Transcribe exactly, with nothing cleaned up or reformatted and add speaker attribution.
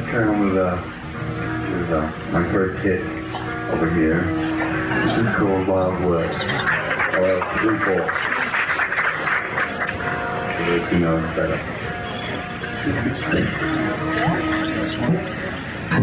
Speaker 1: carry on with, uh, with uh, my first hit over here. This is called Wild Words. Or three four. For those who know it's better. This one.